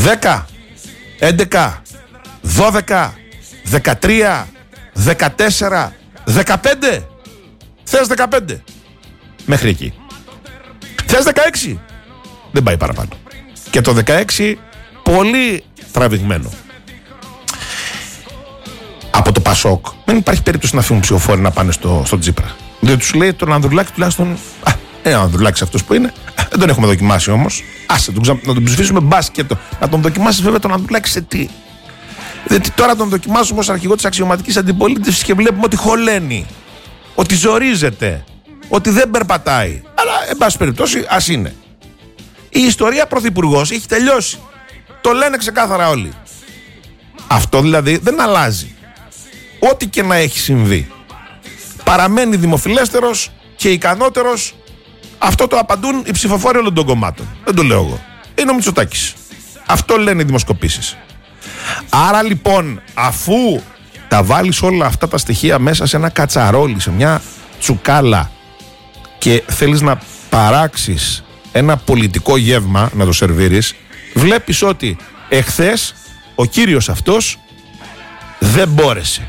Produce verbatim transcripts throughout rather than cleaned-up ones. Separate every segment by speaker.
Speaker 1: δέκα, έντεκα, δώδεκα, δεκατρία, δεκατέσσερα, δεκαπέντε. Θες δεκαπέντε. Μέχρι εκεί. Θες δεκαέξι. Δεν πάει παραπάνω. Και το δεκαέξι πολύ τραβηγμένο. Από το Πασόκ δεν υπάρχει περίπτωση να φύγουν ψηφοφόροι να πάνε στο, στο Τσίπρα. Διότι τους λέει τον Ανδρουλάκη τουλάχιστον. Α, ένα Ανδρουλάκης αυτός που είναι. Δεν τον έχουμε δοκιμάσει όμως. Άσε τον, να τον ψηφίσουμε μπάσκετ. Να τον δοκιμάσεις βέβαια τον Ανδρουλάκη σε τι. Διότι τώρα τον δοκιμάζουμε ως αρχηγό της αξιωματικής αντιπολίτευσης και βλέπουμε ότι χωλαίνει. Ότι ζορίζεται. Ότι δεν περπατάει. Αλλά εν πάση περιπτώσει ας είναι. Η ιστορία πρωθυπουργός έχει τελειώσει. Το λένε ξεκάθαρα όλοι. Αυτό δηλαδή δεν αλλάζει. Ό,τι και να έχει συμβεί. Παραμένει δημοφιλέστερος και ικανότερος. Αυτό το απαντούν οι ψηφοφόροι όλων των κομμάτων. Δεν το λέω εγώ. Είναι ο Μητσοτάκης. Αυτό λένε οι δημοσκοπήσεις. Άρα λοιπόν, αφού τα βάλεις όλα αυτά τα στοιχεία μέσα σε ένα κατσαρόλι, σε μια τσουκάλα και θέλεις να παράξεις ένα πολιτικό γεύμα, να το σερβίρεις, βλέπεις ότι εχθές ο κύριος αυτός δεν μπόρεσε.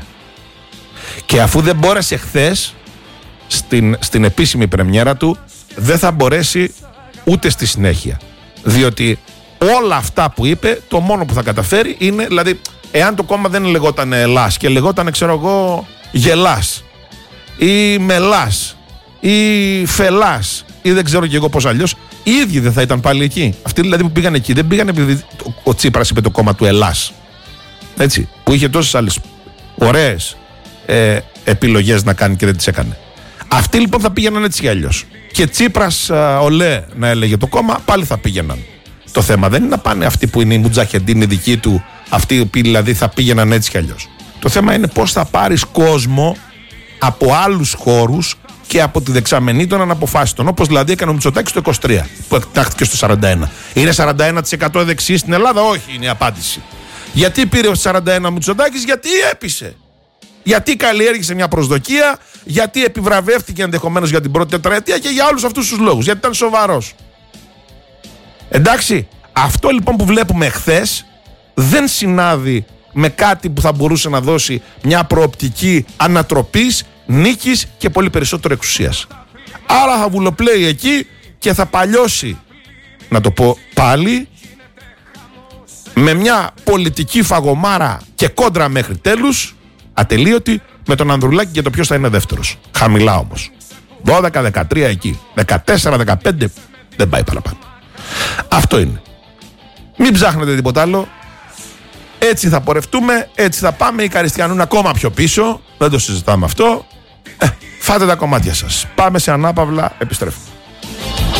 Speaker 1: Και αφού δεν μπόρεσε χθες στην, στην επίσημη πρεμιέρα του, δεν θα μπορέσει ούτε στη συνέχεια. Διότι όλα αυτά που είπε, το μόνο που θα καταφέρει είναι, δηλαδή, εάν το κόμμα δεν λεγόταν Ελλάς και λεγόταν, ξέρω εγώ, Γελάς ή Μελάς ή Φελάς ή δεν ξέρω και εγώ πώς αλλιώς, οι ίδιοι δεν θα ήταν πάλι εκεί. Αυτοί δηλαδή που πήγαν εκεί δεν πήγαν επειδή ο Τσίπρας είπε το κόμμα του Ελλάς. Έτσι, που είχε τόσες άλλες ωραίες ε, επιλογές να κάνει και δεν τις έκανε. Αυτοί λοιπόν θα πήγαιναν έτσι κι αλλιώς. Και Τσίπρας α, ολέ να έλεγε το κόμμα, πάλι θα πήγαιναν. Το θέμα δεν είναι να πάνε αυτοί που είναι οι μουτζαχεντίνοι δικοί του, αυτοί που δηλαδή θα πήγαιναν έτσι κι αλλιώς. Το θέμα είναι πώς θα πάρεις κόσμο από άλλους χώρους και από τη δεξαμενή των αναποφάσιστων. Όπως δηλαδή έκανε ο Μητσοτάκης το είκοσι τρία, που εκτάχθηκε στο σαράντα ένα. Είναι σαράντα ένα τοις εκατό δεξιοί στην Ελλάδα? Όχι, είναι η απάντηση. Γιατί πήρε ο σαράντα ένα ο Μητσοτάκης? Γιατί έπεισε. Γιατί καλλιέργησε μια προσδοκία, γιατί επιβραβεύτηκε ενδεχομένως για την πρώτη τετραετία και για όλους αυτούς τους λόγους. Γιατί ήταν σοβαρός. Εντάξει, αυτό λοιπόν που βλέπουμε εχθές δεν συνάδει με κάτι που θα μπορούσε να δώσει μια προοπτική ανατροπής, νίκης και πολύ περισσότερο εξουσίας. Άρα θα βουλοπλέει εκεί και θα παλιώσει, να το πω πάλι, με μια πολιτική φαγωμάρα και κόντρα μέχρι τέλους, ατελείωτη, με τον Ανδρουλάκη για το ποιος θα είναι δεύτερος. Χαμηλά όμως. δώδεκα δεκατρία εκεί. δεκατέσσερα δεκαπέντε δεν πάει παραπάνω. Αυτό είναι. Μην ψάχνετε τίποτα άλλο. Έτσι θα πορευτούμε, έτσι θα πάμε. Οι Καριστιανούν ακόμα πιο πίσω. Δεν το συζητάμε αυτό. Ε, φάτε τα κομμάτια σας. Πάμε σε ανάπαυλα, επιστρέφουμε.